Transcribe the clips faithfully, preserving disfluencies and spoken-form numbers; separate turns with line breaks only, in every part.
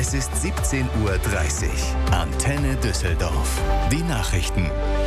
Es ist siebzehn Uhr dreißig. Antenne Düsseldorf. Die Nachrichten.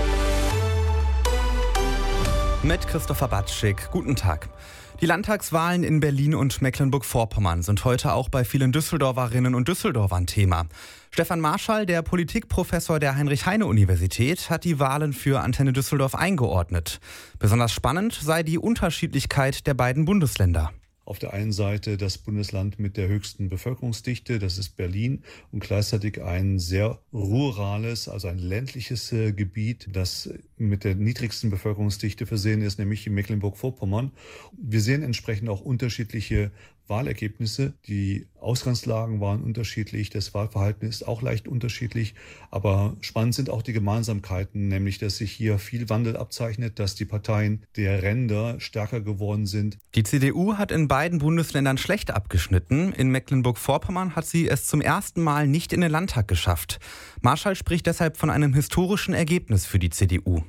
Mit Christopher Batschik. Guten Tag. Die Landtagswahlen in Berlin und Mecklenburg-Vorpommern sind heute auch bei vielen Düsseldorferinnen und Düsseldorfern Thema. Stefan Marschall, der Politikprofessor der Heinrich-Heine-Universität, hat die Wahlen für Antenne Düsseldorf eingeordnet. Besonders spannend sei die Unterschiedlichkeit der beiden Bundesländer.
Auf der einen Seite das Bundesland mit der höchsten Bevölkerungsdichte, das ist Berlin, und gleichzeitig ein sehr rurales, also ein ländliches äh, Gebiet, das mit der niedrigsten Bevölkerungsdichte versehen ist, nämlich Mecklenburg-Vorpommern. Wir sehen entsprechend auch unterschiedliche Wahlergebnisse. Die Ausgangslagen waren unterschiedlich, das Wahlverhalten ist auch leicht unterschiedlich, aber spannend sind auch die Gemeinsamkeiten, nämlich dass sich hier viel Wandel abzeichnet, dass die Parteien der Ränder stärker geworden sind.
Die C D U hat in beiden Bundesländern schlecht abgeschnitten. In Mecklenburg-Vorpommern hat sie es zum ersten Mal nicht in den Landtag geschafft. Marschall spricht deshalb von einem historischen Ergebnis für die C D U.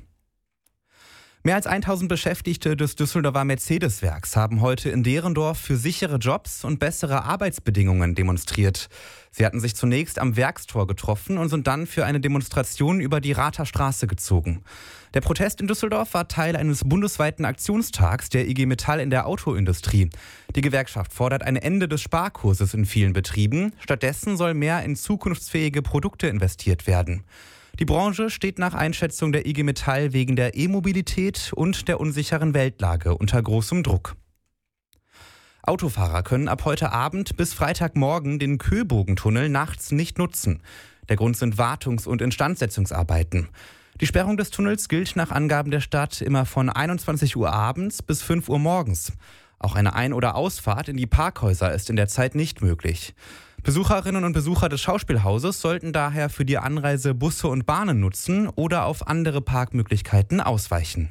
Mehr als tausend Beschäftigte des Düsseldorfer Mercedes-Werks haben heute in Derendorf für sichere Jobs und bessere Arbeitsbedingungen demonstriert. Sie hatten sich zunächst am Werkstor getroffen und sind dann für eine Demonstration über die Rather Straße gezogen. Der Protest in Düsseldorf war Teil eines bundesweiten Aktionstags der I G Metall in der Autoindustrie. Die Gewerkschaft fordert ein Ende des Sparkurses in vielen Betrieben. Stattdessen soll mehr in zukunftsfähige Produkte investiert werden. Die Branche steht nach Einschätzung der I G Metall wegen der E-Mobilität und der unsicheren Weltlage unter großem Druck. Autofahrer können ab heute Abend bis Freitagmorgen den Köbogentunnel nachts nicht nutzen. Der Grund sind Wartungs- und Instandsetzungsarbeiten. Die Sperrung des Tunnels gilt nach Angaben der Stadt immer von einundzwanzig Uhr abends bis fünf Uhr morgens. Auch eine Ein- oder Ausfahrt in die Parkhäuser ist in der Zeit nicht möglich. Besucherinnen und Besucher des Schauspielhauses sollten daher für die Anreise Busse und Bahnen nutzen oder auf andere Parkmöglichkeiten ausweichen.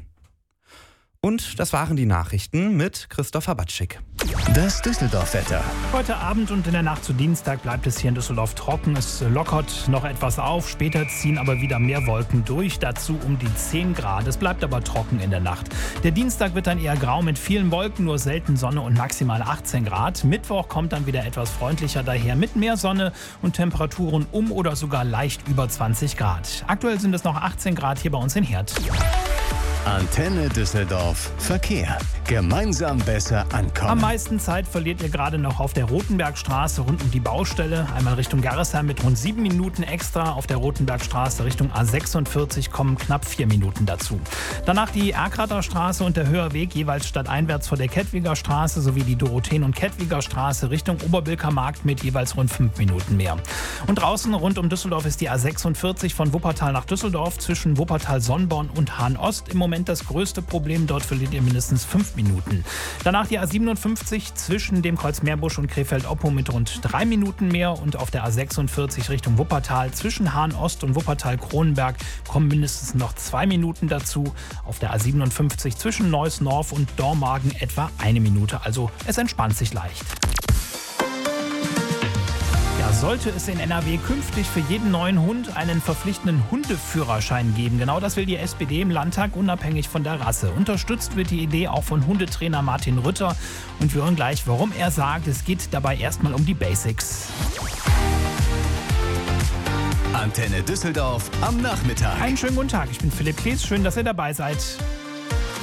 Und das waren die Nachrichten mit Christopher Batschik.
Das Düsseldorf-Wetter.
Heute Abend und in der Nacht zu Dienstag bleibt es hier in Düsseldorf trocken. Es lockert noch etwas auf. Später ziehen aber wieder mehr Wolken durch. Dazu um die zehn Grad. Es bleibt aber trocken in der Nacht. Der Dienstag wird dann eher grau mit vielen Wolken, nur selten Sonne und maximal achtzehn Grad. Mittwoch kommt dann wieder etwas freundlicher daher mit mehr Sonne und Temperaturen um oder sogar leicht über zwanzig Grad. Aktuell sind es noch achtzehn Grad hier bei uns in Herd.
Antenne Düsseldorf. Verkehr. Gemeinsam besser ankommen.
Am meisten Zeit verliert ihr gerade noch auf der Rotenbergstraße rund um die Baustelle. Einmal Richtung Gerresheim mit rund sieben Minuten extra. Auf der Rotenbergstraße Richtung A sechsundvierzig kommen knapp vier Minuten dazu. Danach die Erkrater Straße und der Höherweg jeweils stadteinwärts vor der Kettwiger Straße sowie die Dorotheen- und Kettwiger Straße Richtung Oberbilker Markt mit jeweils rund fünf Minuten mehr. Und draußen rund um Düsseldorf ist die A sechsundvierzig von Wuppertal nach Düsseldorf zwischen Wuppertal-Sonnborn und Hahn-Ost im Moment das größte Problem. Dort verliert ihr mindestens fünf Minuten. Danach die A siebenundfünfzig zwischen dem Kreuz Meerbusch und Krefeld-Oppum mit rund drei Minuten mehr. Und auf der A sechsundvierzig Richtung Wuppertal zwischen Hahn-Ost und Wuppertal-Kronenberg kommen mindestens noch zwei Minuten dazu. Auf der A siebenundfünfzig zwischen Neuss-Norf und Dormagen etwa eine Minute. Also es entspannt sich leicht. Sollte es in N R W künftig für jeden neuen Hund einen verpflichtenden Hundeführerschein geben. Genau das will die S P D im Landtag, unabhängig von der Rasse. Unterstützt wird die Idee auch von Hundetrainer Martin Rütter. Und wir hören gleich, warum er sagt, es geht dabei erstmal um die Basics.
Antenne Düsseldorf am Nachmittag.
Einen schönen guten Tag, ich bin Philipp Klees. Schön, dass ihr dabei seid.